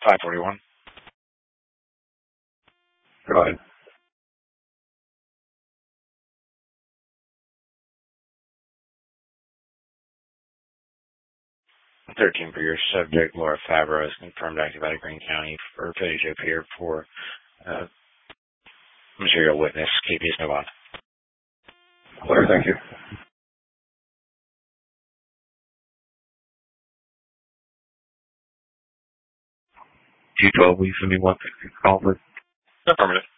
541. Go ahead. 13 for your subject, Laura Favreau, is confirmed active out of Greene County for failure to appear for material witness. KPS move on. Clear, thank you. 212, will you send me one call for? Affirmative.